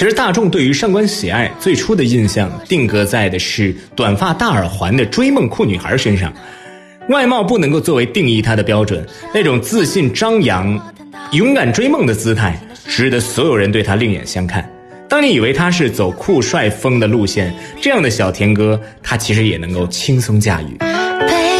其实大众对于上官喜爱最初的印象定格在的是短发大耳环的追梦酷女孩身上，外貌不能够作为定义她的标准，那种自信张扬、勇敢追梦的姿态，值得所有人对她另眼相看。当你以为她是走酷帅风的路线，这样的小甜歌，她其实也能够轻松驾驭。